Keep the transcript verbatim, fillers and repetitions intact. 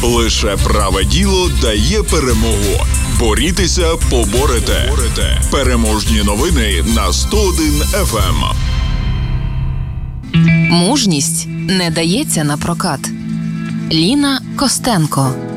Лише праве діло дає перемогу. Борітеся, поборете. Переможні новини на сто один еф ем. Мужність не дається на прокат. Ліна Костенко.